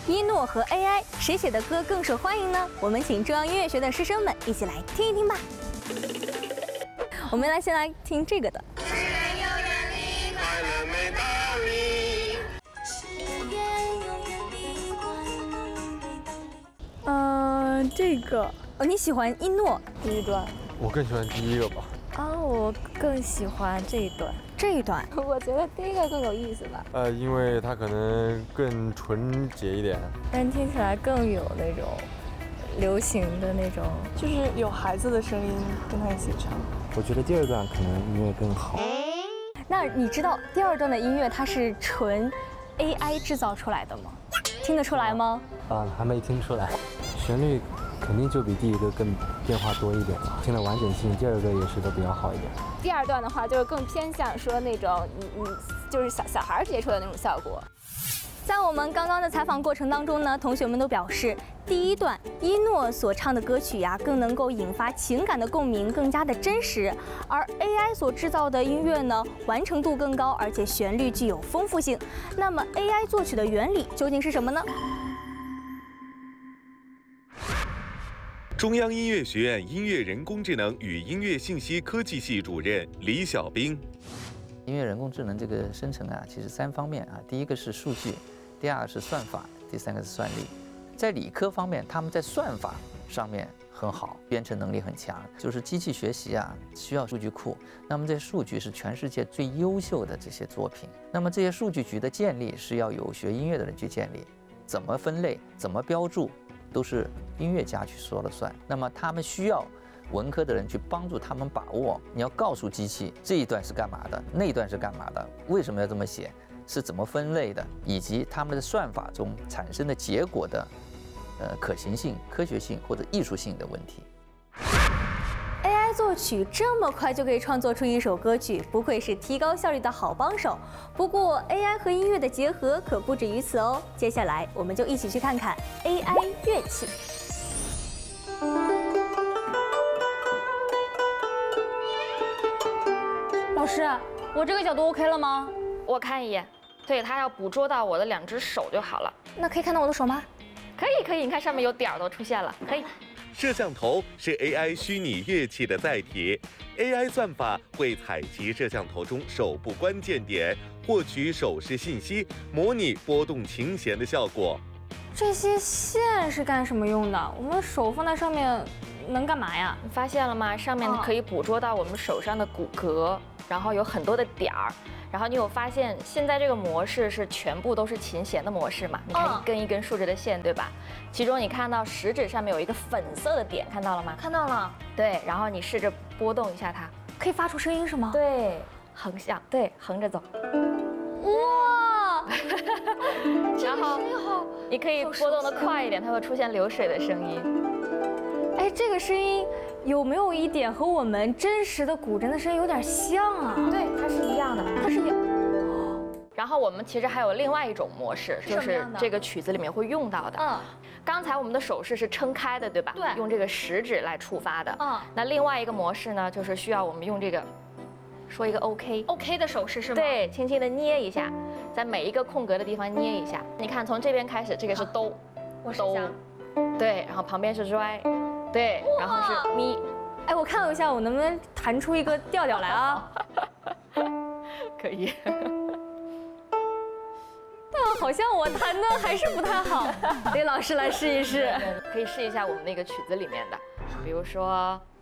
一诺和 AI 谁写的歌更受欢迎呢？我们请中央音乐学的师生们一起来听一听吧。我们先来听这个的。这个哦，你喜欢一诺第一段？ 我更喜欢第一个吧。 啊，我更喜欢这一段。这一段，我觉得第一个更有意思吧。 因为它可能更纯洁一点， 但听起来更有那种流行的那种， 就是有孩子的声音跟他一起唱。 我觉得第二段可能音乐更好。 那你知道第二段的音乐它是纯 AI 制造出来的吗？听得出来吗？ 还没听出来。旋律肯定就比第一个更变化多一点，听的完整性，第二个也是都比较好一点。 第二段的话，就是更偏向说那种就是小孩接触的那种效果。在我们刚刚的采访过程当中呢，同学们都表示，第一段一诺所唱的歌曲呀，更能够引发情感的共鸣，更加的真实；而 AI 所制造的音乐呢，完成度更高，而且旋律具有丰富性。那么 AI 作曲的原理究竟是什么呢？ 中央音乐学院音乐人工智能与音乐信息科技系主任李小兵。 音乐人工智能这个生成啊，其实3方面啊，第一个是数据，第二个是算法，第三个是算力。在理科方面，他们在算法上面很好，编程能力很强。就是机器学习啊，需要数据库，那么这些数据是全世界最优秀的这些作品。那么这些数据局的建立是要有学音乐的人去建立，怎么分类，怎么标注，都是音乐家去说了算。那么他们需要文科的人去帮助他们把握。你要告诉机器这一段是干嘛的，那一段是干嘛的，为什么要这么写，是怎么分类的，以及他们的算法中产生的结果的可行性、科学性或者艺术性的问题。 AI 作曲这么快就可以创作出一首歌曲，不愧是提高效率的好帮手。不过 AI 和音乐的结合可不止于此哦。接下来我们就一起去看看 AI 乐器。老师，我这个角度 OK 了吗？ 我看一眼，对，它要捕捉到我的2只手就好了。 那可以看到我的手吗？ 可以可以，你看上面有点儿都出现了，可以。 摄像头是 AI 虚拟乐器的载体 ，AI 算法会采集摄像头中手部关键点，获取手势信息，模拟拨动琴弦的效果。 这些线是干什么用的？我们手放在上面能干嘛呀？ 你发现了吗？上面可以捕捉到我们手上的骨骼，然后有很多的点儿。然后你有发现，现在这个模式是全部都是琴弦的模式嘛？你看一根一根竖着的线，对吧？其中你看到食指上面有一个粉色的点，看到了吗？ 看到了。 对，然后你试着拨动一下它， 可以发出声音是吗？ 对，横向，对，横着走。 哇， 然后你可以拨动的快一点，它会出现流水的声音。 哎，这个声音有没有一点和我们真实的古筝的声音有点像啊？ 对，它是一样的，它是一样。然后我们其实还有另外一种模式，就是这个曲子里面会用到的。刚才我们的手势是撑开的，对吧？ 对， 用这个食指来触发的。那另外一个模式呢，就是需要我们用这个，说一个 OK 的手势是吗？ 对，轻轻的捏一下，在每一个空格的地方捏一下。你看，从这边开始，这个是哆， 哆， 对，然后旁边是拽，对，然后是咪。 哎，我看一下，我能不能弹出一个调调来啊？ 可以。 但好像我弹的还是不太好，李老师来试一试。 可以试一下我们那个曲子里面的，比如说